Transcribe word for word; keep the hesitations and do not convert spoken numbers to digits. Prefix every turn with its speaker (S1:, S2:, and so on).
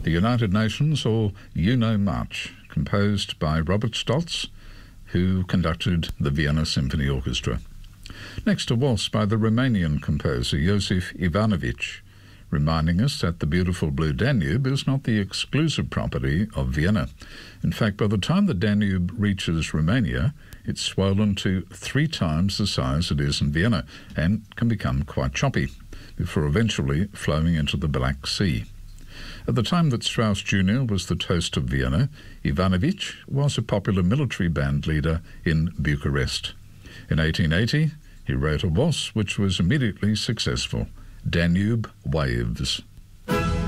S1: the United Nations or You Know March, composed by Robert Stolz, who conducted the Vienna Symphony Orchestra. Next, a waltz by the Romanian composer Iosif Ivanovic, reminding us that the beautiful blue Danube is not the exclusive property of Vienna. In fact, by the time the Danube reaches Romania, it's swollen to three times the size it is in Vienna and can become quite choppy, before eventually flowing into the Black Sea. At the time that Strauss Junior was the toast of Vienna, Ivanovic was a popular military band leader in Bucharest. In eighteen eighty, he wrote a waltz which was immediately successful, Danube Waves.